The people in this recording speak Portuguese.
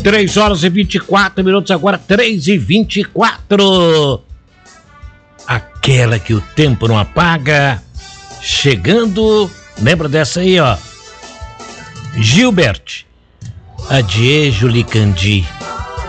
3h24, agora 3h24. Aquela que o tempo não apaga. Chegando, lembra dessa aí, ó? Gilbert, Adieu Julie Candi.